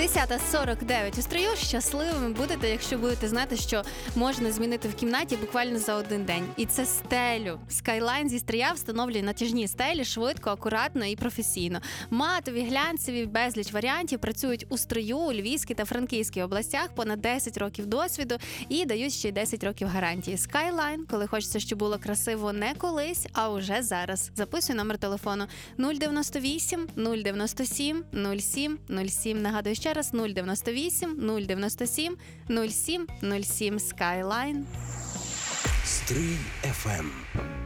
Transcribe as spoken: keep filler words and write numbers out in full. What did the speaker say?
десята сорок дев'ять у Стрию. Щасливими будете, якщо будете знати, що можна змінити в кімнаті буквально за один день. І це стелю. Skyline зі Стрия встановлює натяжні стелі швидко, акуратно і професійно. Матові, глянцеві, безліч варіантів працюють у Стрию, у Львівській та Франківській областях, понад десять років досвіду і дають ще й десять років гарантії. Skyline, коли хочеться, щоб було красиво не колись, а уже зараз. Записуй номер телефону нуль дев'яносто вісім нуль дев'яносто сім нуль сім нуль сім. Нагадую ще раз, нуль дев'яносто вісім нуль дев'яносто сім нуль сім нуль сім. Skyline. Стрий еф ем.